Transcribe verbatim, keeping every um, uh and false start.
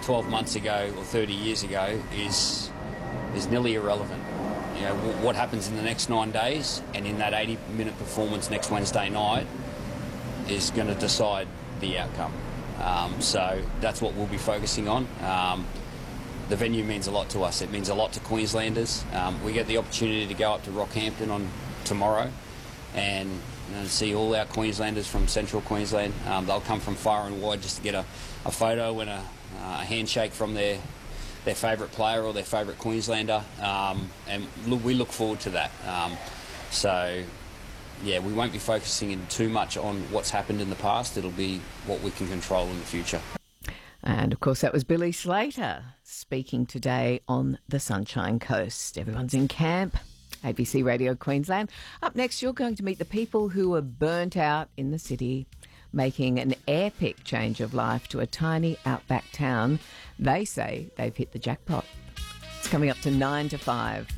twelve months ago or thirty years ago is is nearly irrelevant. You know, w- what happens in the next nine days and in that eighty-minute performance next Wednesday night is going to decide the outcome. Um, so that's what we'll be focusing on. Um, the venue means a lot to us. It means a lot to Queenslanders. Um, we get the opportunity to go up to Rockhampton on tomorrow and you know, see all our Queenslanders from Central Queensland. Um, they'll come from far and wide just to get a, a photo and a, a handshake from their their favourite player or their favourite Queenslander, um, and look, we look forward to that. Um, so, yeah, we won't be focusing in too much on what's happened in the past. It'll be what we can control in the future. And, of course, that was Billy Slater speaking today on the Sunshine Coast. Everyone's in camp. A B C Radio Queensland. Up next, you're going to meet the people who were burnt out in the city, making an epic change of life to a tiny outback town. They say they've hit the jackpot. It's coming up to nine to five.